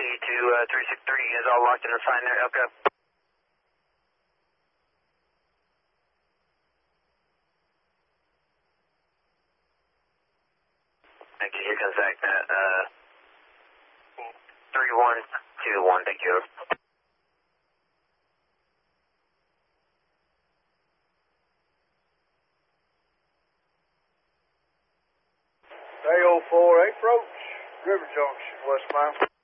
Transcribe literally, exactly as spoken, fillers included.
to uh, three six three is all locked in the sign there. Okay. Thank you. Here comes back that uh, three one two one. Thank you. A oh four, approach River Junction, West Mile.